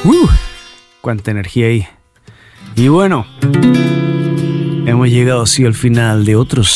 Cuánta energía ahí. Y bueno, hemos llegado así al final de otro